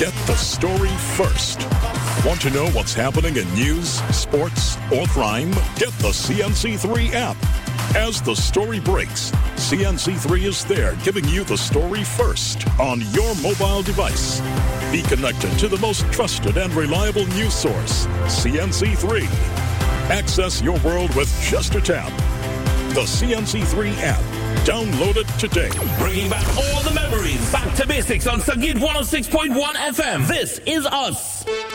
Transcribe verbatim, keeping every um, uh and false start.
Get the story first. Want to know what's happening in news, sports, or crime? Get the C N C three app. As the story breaks, C N C three is there giving you the story first on your mobile device. Be connected to the most trusted and reliable news source, C N C three. Access your world with just a tap. The C N C three app. Download it today. Bringing back all the memories. Back to basics on Sagit one oh six point one F M. This is us.